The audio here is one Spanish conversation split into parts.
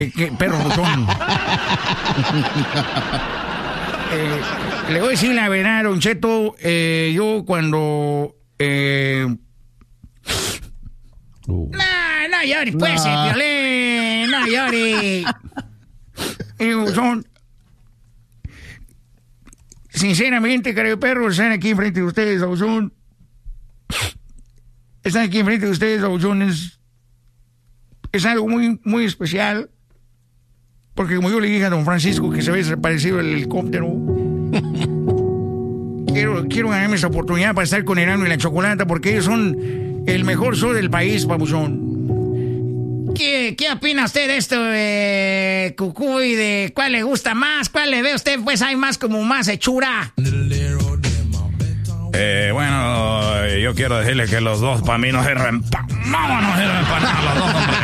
perro buchón. Le voy a decir la verdad, Don Cheto, yo cuando... No llores, pues, Piolín, no llores. Buchón, sinceramente, carajo perro, están aquí enfrente de ustedes, Buchón. Están aquí enfrente de ustedes, Buchón, es algo muy, muy especial. Porque como yo le dije a don Francisco que se ve desaparecido el helicóptero, quiero ganarme esa oportunidad para estar con Erasmo y la Chocolata, porque ellos son el mejor show del país, papuchón. ¿Qué opina usted de esto, Cucuy? ¿De cuál le gusta más? ¿Cuál le ve usted? Pues hay más como más hechura. Bueno, yo quiero decirle que los dos para mí no sirven para nada, los dos, hombre.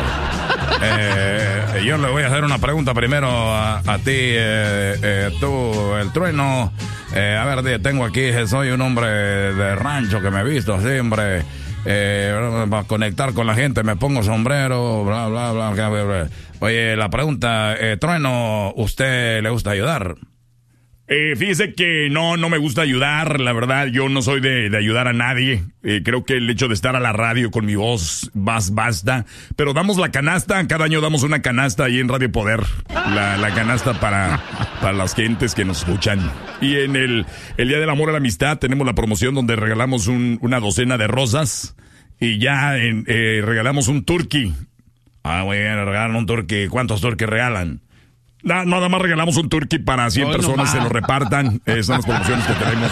Yo le voy a hacer una pregunta primero a ti, tú, el Trueno. A ver, tengo aquí, soy un hombre de rancho que me he visto así, hombre. Para conectar con la gente me pongo sombrero, bla, bla, bla, bla, bla. Oye, la pregunta, Trueno, ¿usted le gusta ayudar? Fíjese que no me gusta ayudar, la verdad, yo no soy de ayudar a nadie. Creo que el hecho de estar a la radio con mi voz basta. Pero damos la canasta, cada año damos una canasta ahí en Radio Poder. La canasta para las gentes que nos escuchan. Y en el Día del Amor y la Amistad tenemos la promoción donde regalamos una docena de rosas. Y ya regalamos un turkey. Muy bien, regalan un turkey. ¿Cuántos turkeys regalan? Nada más regalamos un turkey para 100 personas, se lo repartan. Son las promociones que tenemos.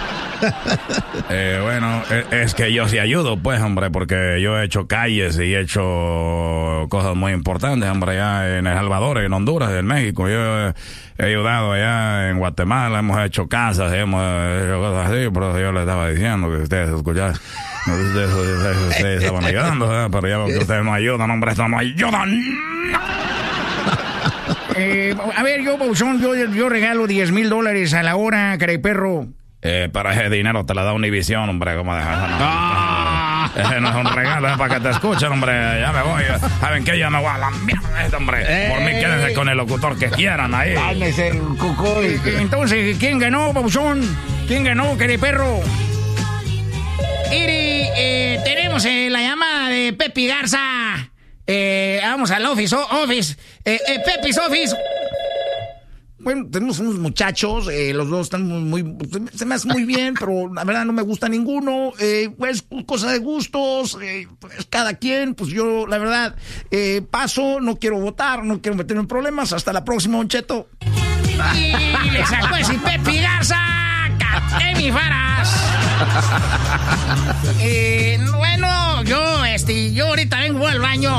Bueno, es que yo sí ayudo, pues, hombre, porque yo he hecho calles y he hecho cosas muy importantes, hombre, allá en El Salvador, en Honduras, en México. Yo he ayudado allá en Guatemala, hemos hecho casas, hemos hecho cosas así, por eso yo les estaba diciendo que ustedes escuchaban. Ustedes estaban ayudando, ¿verdad? Pero ya que ustedes no ayudan, hombre, esto no ayudan. A ver, yo regalo $10,000 a la hora, caray perro. Para ese dinero te la da Univision, hombre, ¿cómo dejas? Ese no es un regalo, es para que te escuchen, hombre. Ya me voy. ¿Saben qué? Ya me voy a la mierda, hombre. Por mí quédense con el locutor que quieran ahí. Cálmese, Cucuy. Entonces, ¿quién ganó, babuchón? ¿Quién ganó, caray perro? Iri, tenemos la llamada de Pepe Garza. Vamos al office. Pepe's office. Bueno, tenemos unos muchachos, los dos están se me hace muy bien, pero la verdad no me gusta ninguno. Pues cosa de gustos, pues cada quien, pues yo la verdad paso, no quiero votar, no quiero meterme en problemas. Hasta la próxima, Don Cheto. Y le sacó ese Pepe Garza, Emi Faras. Bueno, yo ahorita vengo al baño.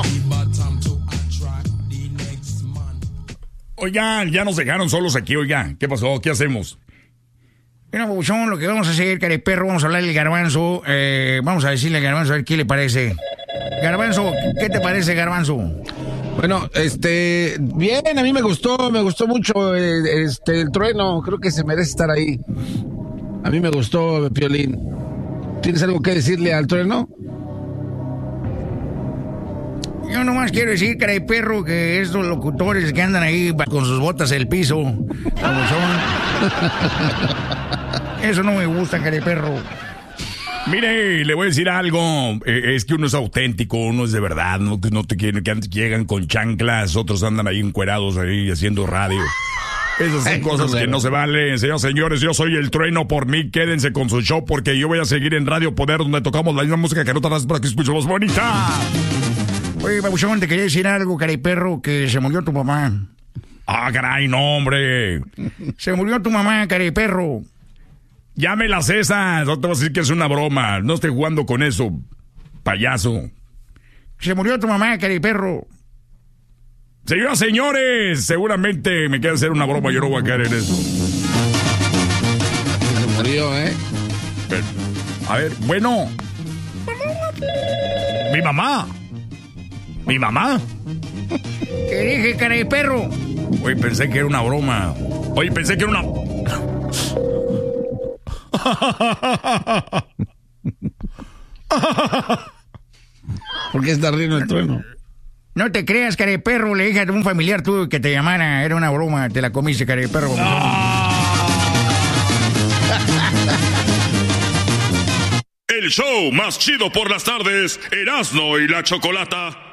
Oigan, ya nos dejaron solos aquí, oigan. ¿Qué pasó? ¿Qué hacemos? Mira, Babuchón, lo que vamos a hacer, careperro, vamos a hablarle al Garbanzo. Vamos a decirle al Garbanzo a ver qué le parece. Garbanzo, ¿qué te parece, Garbanzo? Bueno, bien, a mí me gustó mucho el Trueno. Creo que se merece estar ahí. A mí me gustó, Piolín. ¿Tienes algo que decirle al Trueno? Yo nomás quiero decir, caray perro, que estos locutores que andan ahí con sus botas en el piso, como son, eso no me gusta, caray perro. Mire, le voy a decir algo, es que uno es auténtico, uno es de verdad, no te quieren, que antes llegan con chanclas, otros andan ahí encuerados ahí haciendo radio. Esas son cosas que no se valen. Señores, yo soy el Trueno, por mí quédense con su show, porque yo voy a seguir en Radio Poder, donde tocamos la misma música que no tratas para que escuchemos bonita. Oye, Babuchón, te quería decir algo, caray perro, que se murió tu mamá. Ah, caray, no, hombre. Se murió tu mamá, caray perro. Ya me las esas, no te vas a decir que es una broma. No estés jugando con eso, payaso. Se murió tu mamá, caray perro. Señoras, señores, seguramente me queda hacer una broma, yo no voy a caer en eso. Se murió, A ver, bueno. Mi mamá. ¿Qué dije, caray perro? Oye, pensé que era una broma. ¿Por qué está riendo el Trueno? No te creas, cara de perro, le dije a un familiar tuyo que te llamara, era una broma, te la comiste, cara de perro. El show más chido por las tardes, Erasmo y la Chocolata.